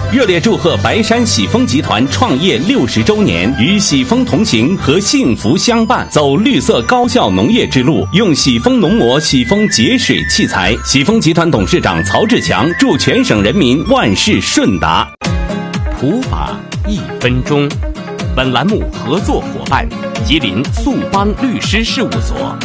热烈祝贺白山喜丰集团创业60周年，与喜丰同行和幸福相伴，走绿色高效农业之路，用喜丰农膜、喜丰节水器材。喜丰集团董事长曹志强祝全省人民万事顺达。普法1分钟，本栏目合作伙伴吉林速邦律师事务所。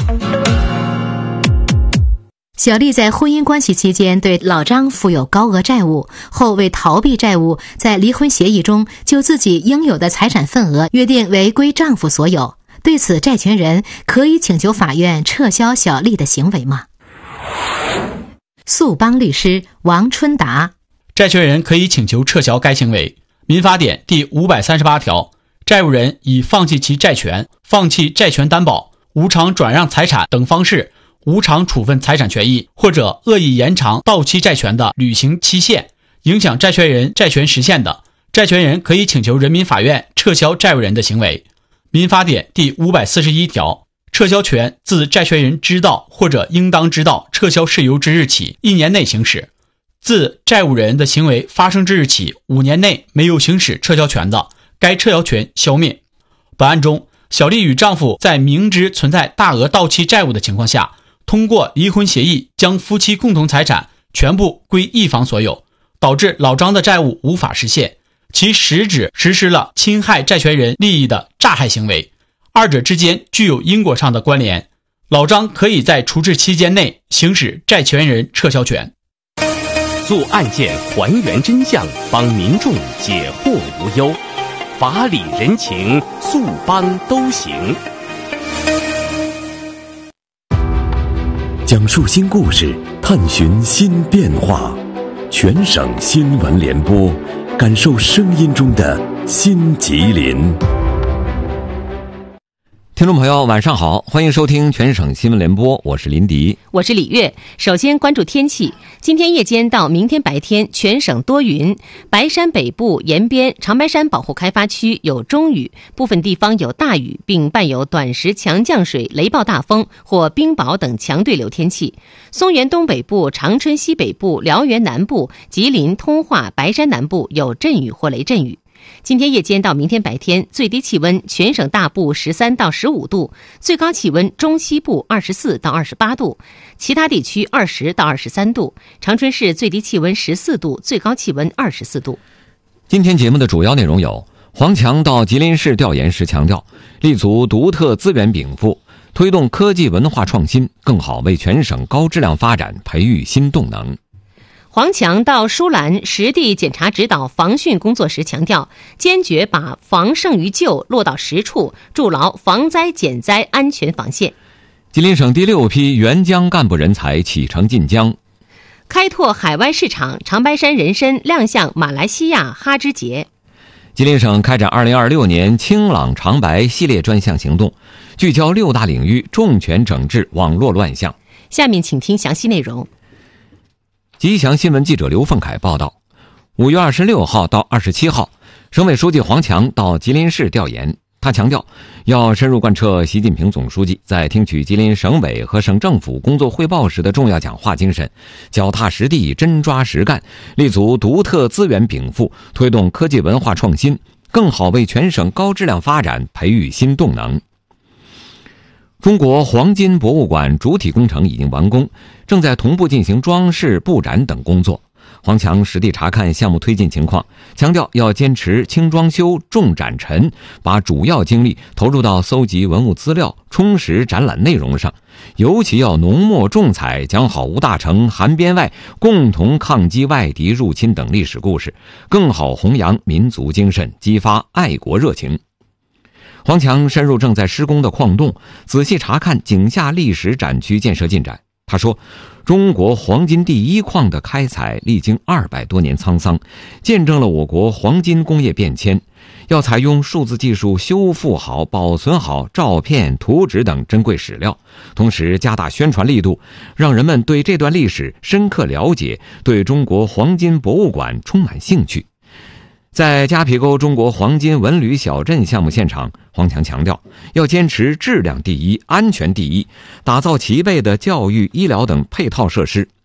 小丽在婚姻关系期间对老张负有高额债务，后为逃避债务，在离婚协议中就自己应有的财产份额约定为归丈夫所有。对此，债权人可以请求法院撤销小丽的行为吗？速邦律师王春达： 债权人可以请求撤销该行为。民法典第538条，债务人以放弃其债权、放弃债权担保、无偿转让财产等方式无偿处分财产权益，或者恶意延长到期债权的履行期限，影响债权人债权实现的，债权人可以请求人民法院撤销债务人的行为。民法典第541条，撤销权自债权人知道或者应当知道撤销事由之日起1年内行使，自债务人的行为发生之日起5年内没有行使撤销权的，该撤销权消灭。本案中，小丽与丈夫在明知存在大额到期债务的情况下，通过离婚协议将夫妻共同财产全部归一方所有，导致老张的债务无法实现，其实质实施了侵害债权人利益的诈害行为，二者之间具有因果上的关联。老张可以在处置期间内行使债权人撤销权。 做案件还原真相，帮民众解惑无忧，法理人情，速邦都行。 讲述新故事，探寻新变化，全省新闻联播，感受声音中的新吉林。 听众朋友晚上好，欢迎收听全省新闻联播，我是林迪， 我是李月。首先关注天气，今天夜间到明天白天全省多云，白山北部沿边、长白山保护开发区有中雨，部分地方有大雨，并伴有短时强降水、雷暴大风或冰雹等强对流天气。松原东北部、长春西北部、辽源南部、吉林、通化、白山南部有阵雨或雷阵雨。今天夜间到明天白天，最低气温全省大部13到15度，最高气温中西部24到28度，其他地区20到23度。长春市最低气温14度，最高气温24度。 今天节目的主要内容有：黄强到吉林市调研时强调，立足独特资源禀赋，推动科技文化创新，更好为全省高质量发展培育新动能。 黄强到舒兰实地检查指导防汛工作时强调，坚决把防胜于救落到实处，筑牢防灾减灾安全防线。 吉林省第6批援疆干部人才启程进疆。 开拓海外市场，长白山人参亮相马来西亚哈芝节。 吉林省开展2026年清朗长白系列专项行动，聚焦6大领域，重拳整治网络乱象。 下面请听详细内容。 吉祥新闻记者刘凤凯报道，5月26号到27号，省委书记黄强到吉林市调研。他强调，要深入贯彻习近平总书记在听取吉林省委和省政府工作汇报时的重要讲话精神，脚踏实地，真抓实干，立足独特资源禀赋，推动科技文化创新，更好为全省高质量发展培育新动能。中国黄金博物馆主体工程已经完工，正在同步进行装饰、布展等工作。黄强实地查看项目推进情况，强调要坚持轻装修、重展陈，把主要精力投入到搜集文物资料、充实展览内容上，尤其要浓墨重彩讲好吴大成、韩边外共同抗击外敌入侵等历史故事，更好弘扬民族精神，激发爱国热情。黄强深入正在施工的矿洞，仔细查看井下历史展区建设进展。他说，中国黄金第一矿的开采历经200多年沧桑，见证了我国黄金工业变迁。要采用数字技术修复好、保存好照片、图纸等珍贵史料，同时加大宣传力度，让人们对这段历史深刻了解，对中国黄金博物馆充满兴趣。在夹皮沟中国黄金文旅小镇项目现场，黄强强调，要坚持质量第一、安全第一，打造齐备的教育、医疗等配套设施，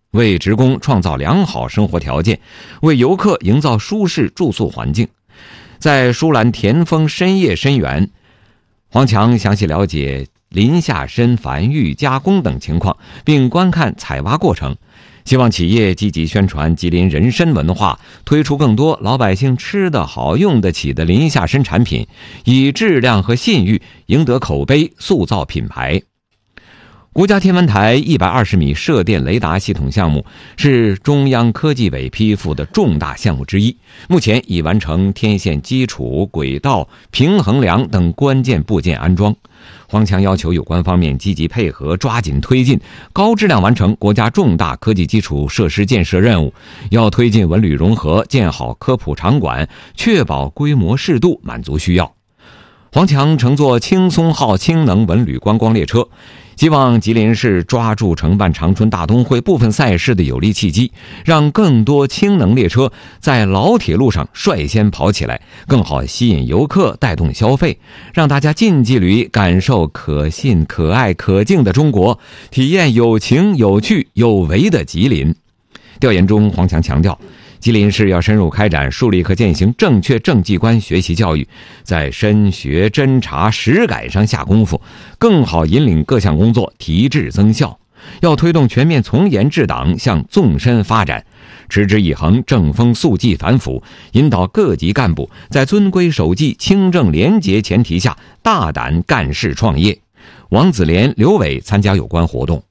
为职工创造良好生活条件，为游客营造舒适住宿环境。在舒兰田丰深夜深园，黄强详细了解林下参繁育加工等情况，并观看采挖过程，希望企业积极宣传吉林人参文化，推出更多老百姓吃得好用得起的林下参产品，以质量和信誉赢得口碑，塑造品牌。国家天文台120米射电雷达系统项目是中央科技委批复的重大项目之一，目前已完成天线基础、轨道、平衡梁等关键部件安装。黄强要求有关方面积极配合，抓紧推进，高质量完成国家重大科技基础设施建设任务，要推进文旅融合，建好科普场馆，确保规模适度，满足需要。黄强乘坐青松号氢能文旅观光列车，希望吉林市抓住承办长春大冬会部分赛事的有利契机，让更多氢能列车在老铁路上率先跑起来，更好吸引游客，带动消费，让大家近距离感受可信、可爱、可敬的中国，体验有情、有趣、有为的吉林。调研中，黄强强调，吉林市要深入开展树立和践行正确政绩观学习教育，在深学侦查实改上下功夫，更好引领各项工作提质增效。要推动全面从严治党向纵深发展，持之以恒，正风肃纪反腐，引导各级干部在遵规守纪、清正廉洁前提下大胆干事创业。王子莲、刘伟参加有关活动。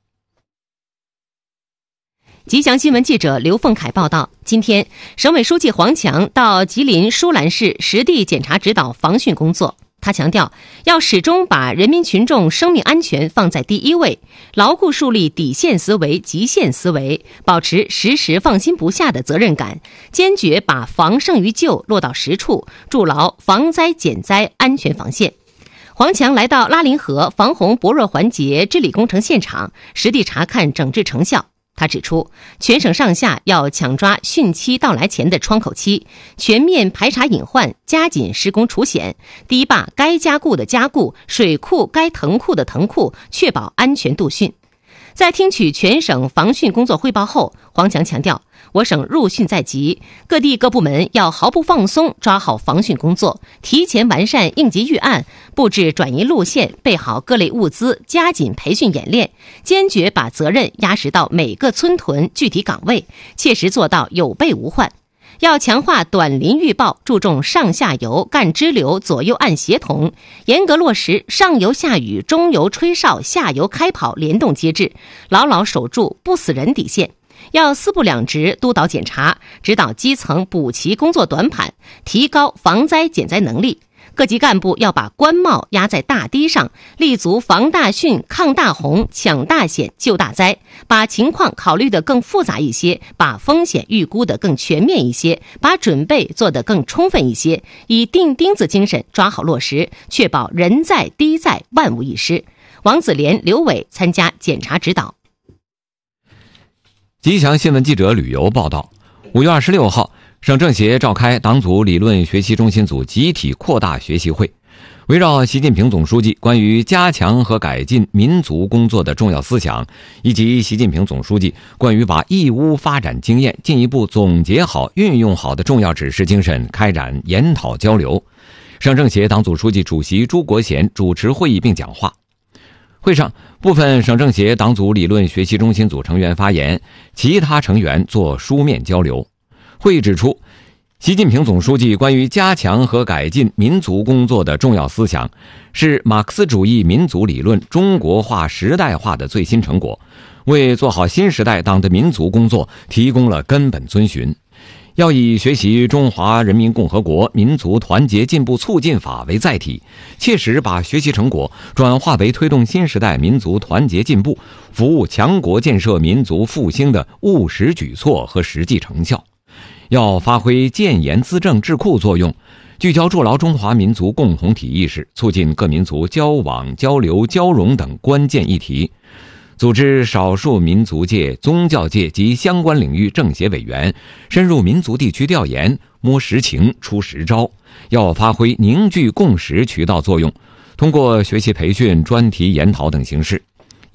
吉祥新闻记者刘凤凯报道，今天省委书记黄强到吉林舒兰市实地检查指导防汛工作。他强调，要始终把人民群众生命安全放在第一位，牢固树立底线思维、极限思维，保持时时放心不下的责任感，坚决把防胜于救落到实处，筑牢防灾减灾安全防线。黄强来到拉林河防洪薄弱环节治理工程现场，实地查看整治成效。他指出，全省上下要抢抓汛期到来前的窗口期，全面排查隐患，加紧施工除险，堤坝该加固的加固，水库该腾库的腾库，确保安全度汛。在听取全省防汛工作汇报后，黄强强调，我省入汛在即，各地各部门要毫不放松抓好防汛工作，提前完善应急预案，布置转移路线，备好各类物资，加紧培训演练，坚决把责任压实到每个村屯具体岗位，切实做到有备无患。要强化短临预报，注重上下游干支流左右岸协同，严格落实上游下雨、中游吹哨、下游开跑联动接治，牢牢守住不死人底线。要四部两直督导检查，指导基层补齐工作短板，提高防灾减灾能力。各级干部要把官帽压在大堤上，立足防大汛、抗大洪、抢大险、救大灾，把情况考虑得更复杂一些，把风险预估得更全面一些，把准备做得更充分一些，以钉钉子精神抓好落实，确保人在堤在万无一失。王子莲、刘伟参加检查指导。 吉祥新闻记者旅游报道，5月26号，省政协召开党组理论学习中心组集体扩大学习会，围绕习近平总书记关于加强和改进民族工作的重要思想，以及习近平总书记关于把义乌发展经验进一步总结好、运用好的重要指示精神开展研讨交流。省政协党组书记主席朱国贤主持会议并讲话。会上，部分省政协党组理论学习中心组成员发言，其他成员做书面交流。会议指出，习近平总书记关于加强和改进民族工作的重要思想，是马克思主义民族理论中国化时代化的最新成果，为做好新时代党的民族工作提供了根本遵循。要以学习《中华人民共和国民族团结进步促进法》为载体，切实把学习成果转化为推动新时代民族团结进步、服务强国建设民族复兴的务实举措和实际成效。要发挥建言资政智库作用，聚焦筑牢中华民族共同体意识，促进各民族交往、交流、交融等关键议题。组织少数民族界、宗教界及相关领域政协委员深入民族地区调研，摸实情、出实招，要发挥凝聚共识渠道作用，通过学习培训、专题研讨等形式，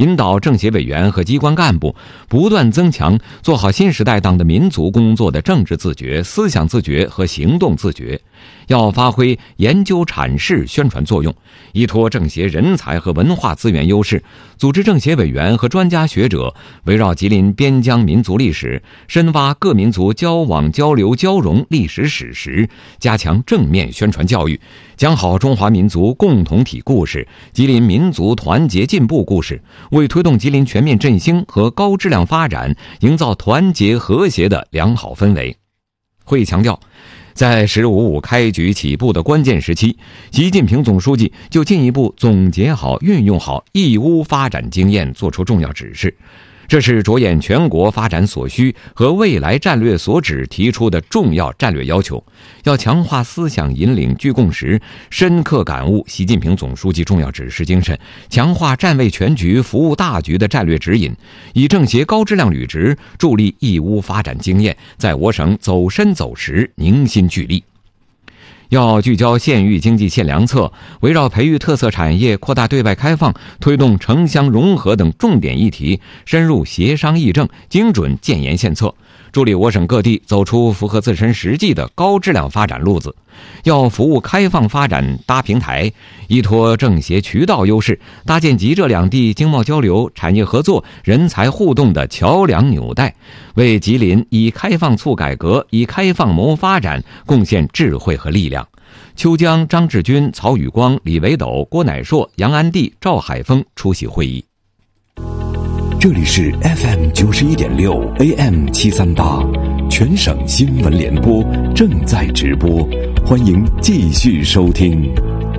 引导政协委员和机关干部不断增强做好新时代党的民族工作的政治自觉、思想自觉和行动自觉，要发挥研究阐释宣传作用，依托政协人才和文化资源优势，组织政协委员和专家学者围绕吉林边疆民族历史，深挖各民族交往交流交融历史史实，加强正面宣传教育，讲好中华民族共同体故事、吉林民族团结进步故事，为推动吉林全面振兴和高质量发展营造团结和谐的良好氛围。会议强调，在“十五五”开局起步的关键时期，习近平总书记就进一步总结好、运用好义乌发展经验作出重要指示，这是着眼全国发展所需和未来战略所指提出的重要战略要求，要强化思想引领具共识，深刻感悟习近平总书记重要指示精神，强化站位全局、服务大局的战略指引，以政协高质量履职助力义乌发展经验在我省走深走实、凝心聚力。要聚焦县域经济献良策，围绕培育特色产业、扩大对外开放、推动城乡融合等重点议题，深入协商议政，精准建言献策，助力我省各地走出符合自身实际的高质量发展路子。要服务开放发展搭平台，依托政协渠道优势，搭建吉浙两地经贸交流、产业合作、人才互动的桥梁纽带，为吉林以开放促改革、以开放谋发展贡献智慧和力量。邱江、张志军、曹宇光、李维斗、郭乃硕、杨安娣、赵海峰出席会议。 这里是 FM91.6 AM738 全省新闻联播正在直播，欢迎继续收听。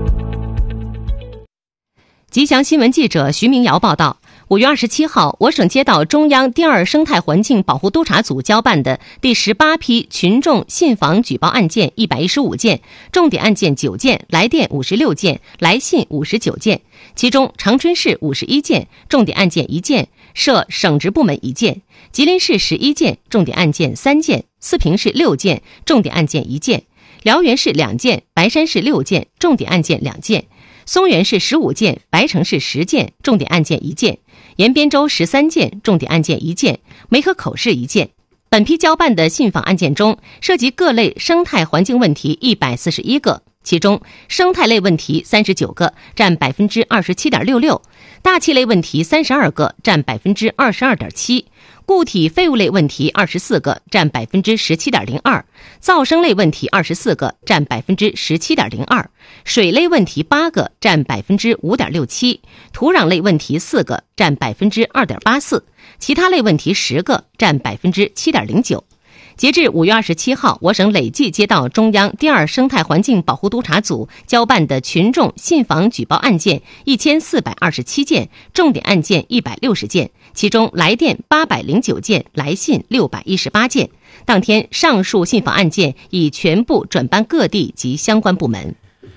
吉祥新闻记者徐明瑶报道，5月27号，我省接到中央第2生态环境保护督察组交办的第18批群众信访举报案件115件，重点案件9件，来电56件，来信59件，其中长春市51件，重点案件1件，涉省直部门1件；吉林市11件，重点案件3件；四平市6件，重点案件1件；辽源市2件，白山市6件，重点案件2件；松原市15件，白城市10件，重点案件1件；延边州13件，重点案件1件；梅河口市1件。本批交办的信访案件中，涉及各类生态环境问题141个，其中生态类问题39个，占27.66%，大气类问题32个，占22.7%，固体废物类问题24个，占17.02%，噪声类问题24个，占17.02%，水类问题8个，占5.67%，土壤类问题4个，占2.84%，其他类问题10个，占7.09%。截至5月27号，我省累计接到中央第2生态环境保护督察组交办的群众信访举报案件1427件，重点案件160件，其中来电809件，来信618件。当天，上述信访案件已全部转颁各地及相关部门。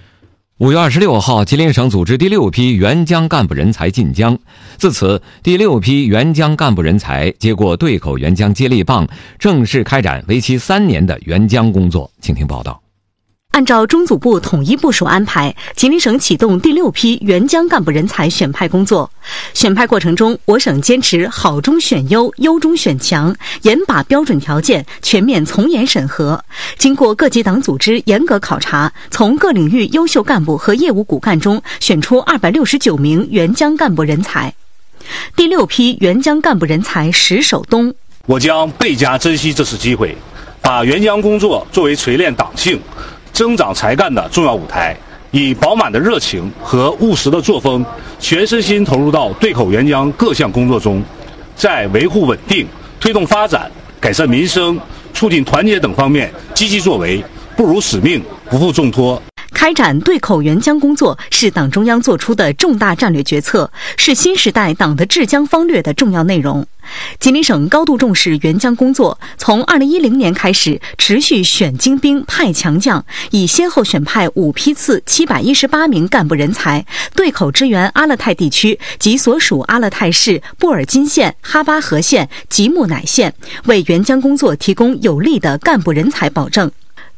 5月26号，吉林省组织第6批援疆干部人才进疆。自此，第6批援疆干部人才接过对口援疆接力棒，正式开展为期3年的援疆工作。请听报道。 按照中组部统一部署安排，吉林省启动第6批援疆干部人才选派工作。选派过程中，我省坚持好中选优、优中选强，严把标准条件，全面从严审核。经过各级党组织严格考察，从各领域优秀干部和业务骨干中选出269名援疆干部人才。第6批援疆干部人才实守东。 我将倍加珍惜这次机会，把援疆工作作为锤炼党性、增长才干的重要舞台，以饱满的热情和务实的作风，全身心投入到对口援疆各项工作中，在维护稳定、推动发展、改善民生、促进团结等方面积极作为，不辱使命，不负重托。 开展对口援疆工作是党中央作出的重大战略决策，是新时代党的治疆方略的重要内容。吉林省高度重视援疆工作，从2010年开始持续选精兵派强将，已先后选派5批次718名干部人才，对口支援阿勒泰地区及所属阿勒泰市、布尔津县、哈巴河县、吉木乃县，为援疆工作提供有力的干部人才保证。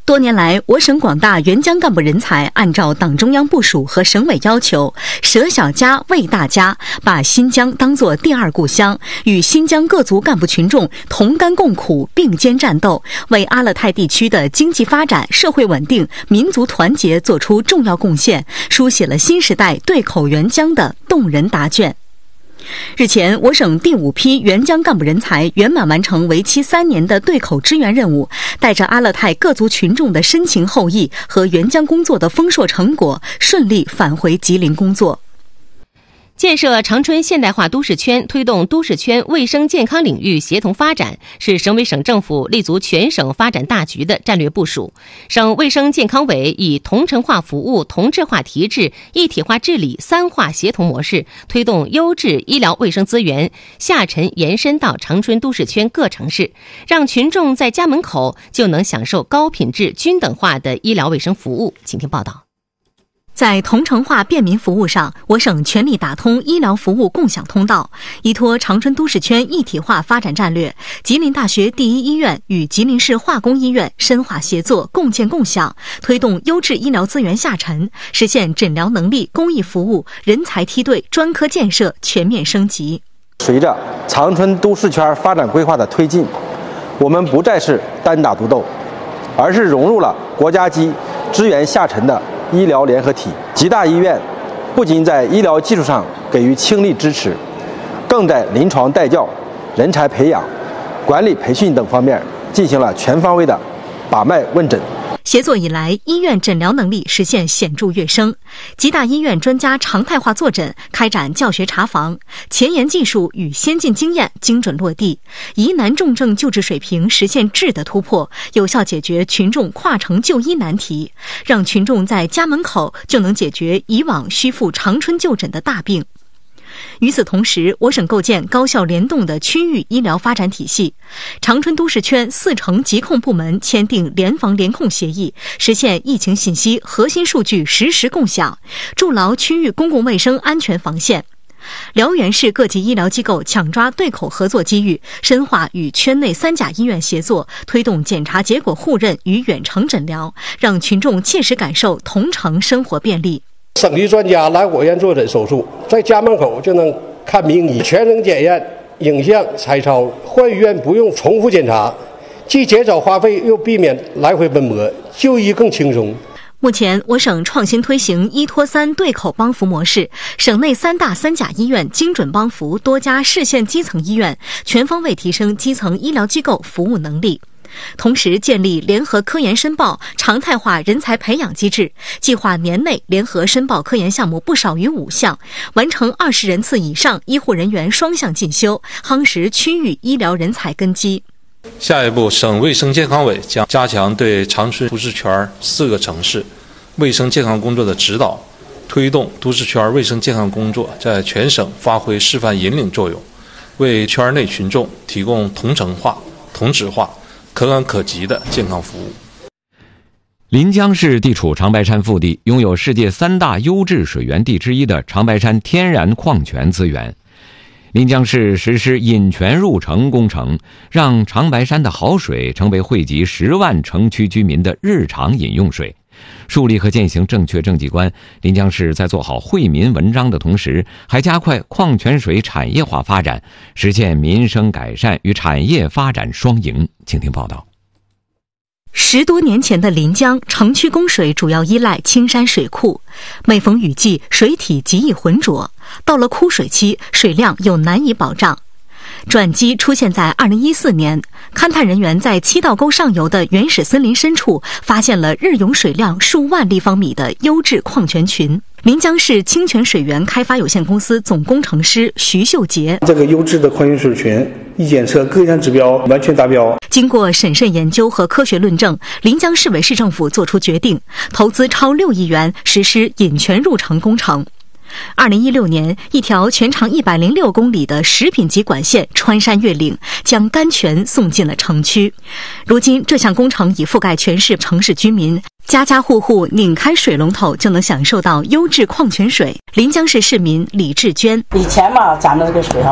多年来，我省广大援疆干部人才按照党中央部署和省委要求，舍小家为大家，把新疆当作第二故乡，与新疆各族干部群众同甘共苦、并肩战斗，为阿勒泰地区的经济发展、社会稳定、民族团结作出重要贡献，书写了新时代对口援疆的动人答卷。日前，我省第5批援疆干部人才圆满完成为期3年的对口支援任务，带着阿勒泰各族群众的深情厚谊和援疆工作的丰硕成果，顺利返回吉林工作。 建设长春现代化都市圈，推动都市圈卫生健康领域协同发展，是省委省政府立足全省发展大局的战略部署。省卫生健康委以同城化服务、同质化提质、一体化治理3化协同模式，推动优质医疗卫生资源下沉延伸到长春都市圈各城市，让群众在家门口就能享受高品质、均等化的医疗卫生服务。请听报道。 在同城化便民服务上，我省全力打通医疗服务共享通道，依托长春都市圈一体化发展战略，吉林大学第一医院与吉林市化工医院深化协作，共建共享，推动优质医疗资源下沉，实现诊疗能力、公益服务、人才梯队、专科建设全面升级。 随着长春都市圈发展规划的推进，我们不再是单打独斗，而是融入了国家级支援下沉的医疗联合体。吉大医院不仅在医疗技术上给予倾力支持，更在临床带教、人才培养、管理培训等方面进行了全方位的把脉问诊。 协作以来，医院诊疗能力实现显著跃升。吉大医院专家常态化坐诊，开展教学查房，前沿技术与先进经验精准落地，疑难重症救治水平实现质的突破，有效解决群众跨城就医难题，让群众在家门口就能解决以往需赴长春就诊的大病。与此同时，我省构建高效联动的区域医疗发展体系，长春都市圈4城疾控部门签订联防联控协议，实现疫情信息核心数据实时共享，筑牢区域公共卫生安全防线。辽源市各级医疗机构抢抓对口合作机遇，深化与圈内3甲医院协作，推动检查结果互认与远程诊疗，让群众切实感受同城生活便利。 省级专家来我院坐诊手术，在家门口就能看名医，全程检验、影像、彩超，换医院不用重复检查，既减少花费又避免来回奔波，就医更轻松。 目前，我省创新推行1托3对口帮扶模式，省内3大3甲医院精准帮扶多家市县基层医院，全方位提升基层医疗机构服务能力。同时建立联合科研申报、常态化人才培养机制，计划年内联合申报科研项目不少于5项，完成20人次以上医护人员双向进修，夯实区域医疗人才根基。 下一步，省卫生健康委将加强对长春都市圈4个城市卫生健康工作的指导，推动都市圈卫生健康工作在全省发挥示范引领作用，为圈内群众提供同城化、同质化、可感可及的健康服务。 临江市地处长白山腹地，拥有世界3大优质水源地之一的长白山天然矿泉资源。临江市实施引泉入城工程，让长白山的好水成为惠及10万城区居民的日常饮用水。树立和践行正确政绩观，临江市在做好惠民文章的同时，还加快矿泉水产业化发展，实现民生改善与产业发展双赢。请听报道。 10多年前的临江，城区供水主要依赖青山水库，每逢雨季，水体极易浑浊，到了枯水期，水量又难以保障。转机出现在2014年，勘探人员在七道沟上游的原始森林深处发现了日涌水量数万立方米的优质矿泉群。临江市清泉水源开发有限公司总工程师徐秀杰， 这个优质的矿泉水群一检测各项指标完全达标。 经过审慎研究和科学论证，临江市委市政府作出决定，投资超6亿元实施引泉入城工程。2016年，一条全长106公里的食品级管线穿山越岭，将甘泉送进了城区。如今，这项工程已覆盖全市城市居民，家家户户拧开水龙头就能享受到优质矿泉水。临江市市民李志娟： 以前嘛，咱们这个水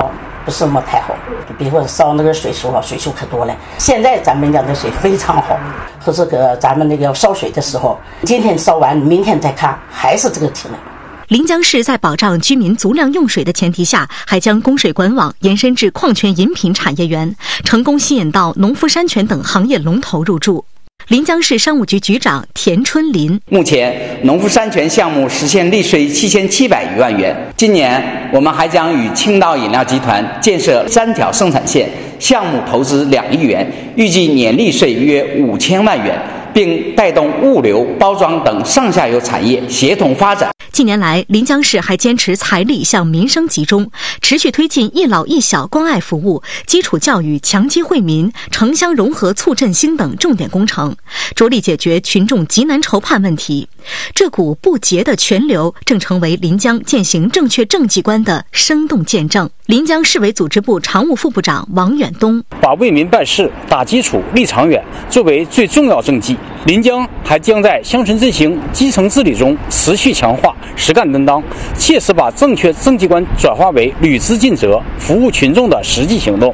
不是么太好。比如说烧那个水术可多了，现在咱们家的水非常好。和这个咱们那个烧水的时候，今天烧完，明天再看还是这个体量。 临江市在保障居民足量用水的前提下，还将供水管网延伸至矿泉饮品产业园，成功吸引到农夫山泉等行业龙头入驻。临江市商务局局长田春林： 目前农夫山泉项目实现利税7700余万元，今年我们还将与青岛饮料集团建设3条生产线，项目投资2亿元，预计年利税约5000万元，并带动物流、包装等上下游产业协同发展。 近年来，临江市还坚持财力向民生集中，持续推进一老一小关爱服务、基础教育强基惠民、城乡融合促振兴等重点工程，着力解决群众急难愁盼问题。这股不竭的泉流正成为临江践行正确政绩观的生动见证。临江市委组织部常务副部长王远东： 把为民办事、打基础、立长远作为最重要政绩，临江还将在乡村振兴、基层治理中持续强化实干担当，切实把正确政绩观转化为履职尽责、服务群众的实际行动。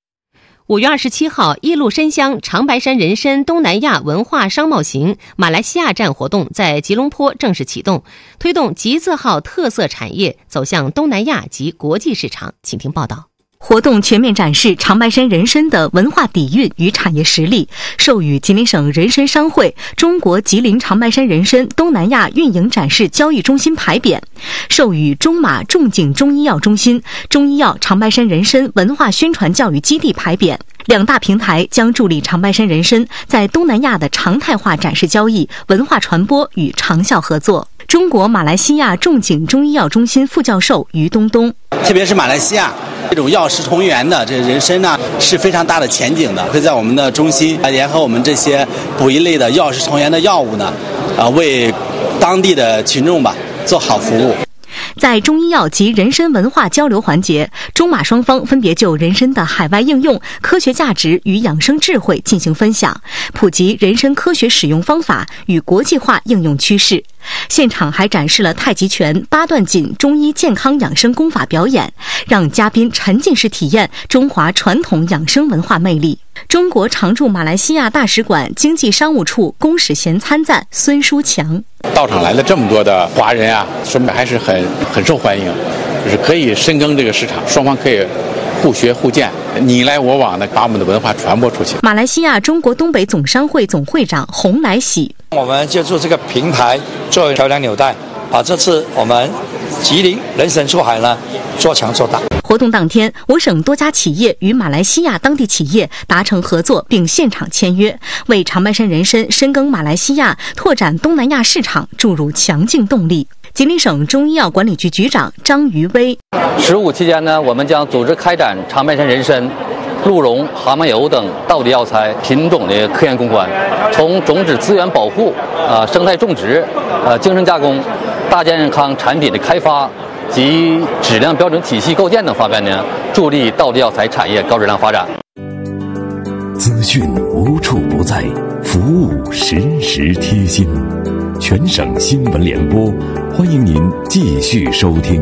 5月27号，一路深乡长白山人参东南亚文化商贸行马来西亚站活动在吉隆坡正式启动，推动集字号特色产业走向东南亚及国际市场。请听报道。 活动全面展示长白山人参的文化底蕴与产业实力，授予吉林省人参商会中国吉林长白山人参东南亚运营展示交易中心牌匾，授予中马仲景中医药中心中医药长白山人参文化宣传教育基地牌匾。两大平台将助力长白山人参在东南亚的常态化展示交易、文化传播与长效合作。中国马来西亚仲景中医药中心副教授于东东： 特别是马来西亚这种药食同源的这人参呢，是非常大的前景的，会在我们的中心联合我们这些补一类的药食同源的药物呢，为当地的群众吧做好服务。 在中医药及人参文化交流环节，中马双方分别就人参的海外应用、科学价值与养生智慧进行分享，普及人参科学使用方法与国际化应用趋势。现场还展示了太极拳、八段锦中医健康养生功法表演，让嘉宾沉浸式体验中华传统养生文化魅力。中国常驻马来西亚大使馆经济商务处公使衔参赞孙书强： 到场来了这么多的华人啊，说明还是很受欢迎，就是可以深耕这个市场，双方可以互学互鉴，你来我往的把我们的文化传播出去。 马来西亚中国东北总商会总会长洪来喜： 我们借助这个平台作为桥梁纽带，把这次我们吉林人参出海呢做强做大。 活动当天，我省多家企业与马来西亚当地企业达成合作，并现场签约，为长白山人参深耕马来西亚、拓展东南亚市场注入强劲动力。吉林省中医药管理局局长张于威 ：15期间呢，我们将组织开展长白山人参、鹿茸、蛤蟆油等道地药材品种的科研攻关，从种子资源保护、生态种植、精神加工、大健康产品的开发及质量标准体系构建等方面呢，助力道地药材产业高质量发展。 资讯无处不在，服务时时贴心。全省新闻联播，欢迎您继续收听。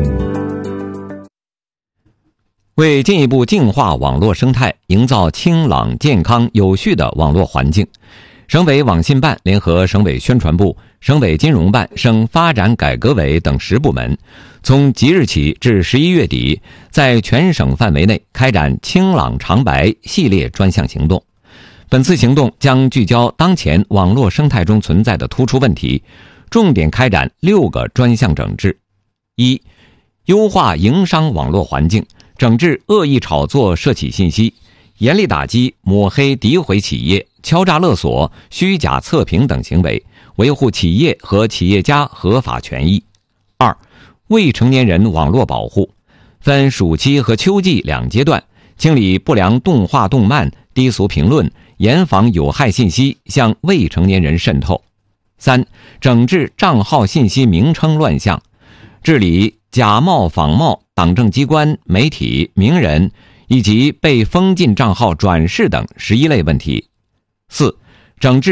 为进一步净化网络生态，营造清朗、健康、有序的网络环境，省委网信办联合省委宣传部、省委金融办、省发展改革委等10部门，从即日起至11月底，在全省范围内开展清朗长白系列专项行动。本次行动将聚焦当前网络生态中存在的突出问题，重点开展6个专项整治。1、优化营商网络环境，整治恶意炒作涉企信息，严厉打击抹黑诋毁企业、敲诈勒索、虚假测评等行为，维护企业和企业家合法权益。2、未成年人网络保护，分暑期和秋季2阶段，清理不良动画动漫、低俗评论，严防有害信息向未成年人渗透。3、整治账号信息名称乱象，治理假冒仿冒党政机关、媒体、名人以及被封禁账号转世等11类问题。4、整治